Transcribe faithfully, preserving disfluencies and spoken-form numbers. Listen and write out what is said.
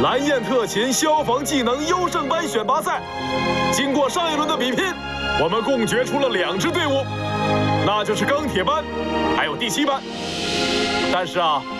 蓝焰特勤消防技能优胜班选拔赛。经过上一轮的比拼，我们共决出了两支队伍，那就是钢铁班，还有第七班。但是啊。